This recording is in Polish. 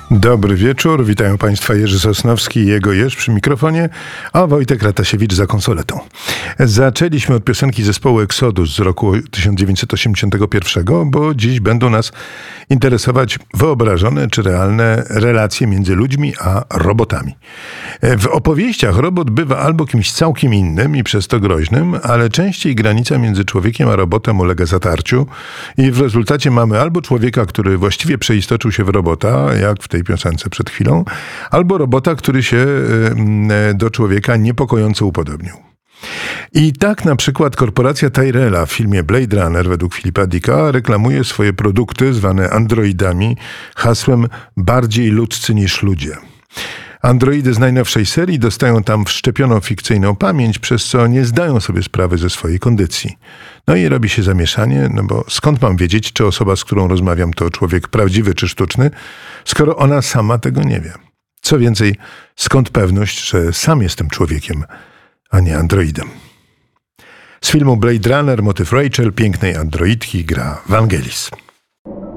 Dobry wieczór, witają Państwa Jerzy Sosnowski i jego Jerz przy mikrofonie, a Wojtek Ratasiewicz za konsoletą. Zaczęliśmy od piosenki zespołu Exodus z roku 1981, bo dziś będą nas interesować wyobrażone czy realne relacje między ludźmi a robotami. W opowieściach robot bywa albo kimś całkiem innym i przez to groźnym, ale częściej granica między człowiekiem a robotem ulega zatarciu i w rezultacie mamy albo człowieka, który właściwie przeistoczył się w robota, jak w tej piosence przed chwilą, albo robota, który się do człowieka niepokojąco upodobnił. I tak na przykład korporacja Tyrella w filmie Blade Runner według Philipa Dicka reklamuje swoje produkty zwane androidami hasłem bardziej ludzcy niż ludzie. Androidy z najnowszej serii dostają tam wszczepioną fikcyjną pamięć, przez co nie zdają sobie sprawy ze swojej kondycji. No i robi się zamieszanie, no bo skąd mam wiedzieć, czy osoba, z którą rozmawiam, to człowiek prawdziwy czy sztuczny, skoro ona sama tego nie wie. Co więcej, skąd pewność, że sam jestem człowiekiem, a nie androidem. Z filmu Blade Runner motyw Rachel, pięknej androidki, gra Vangelis.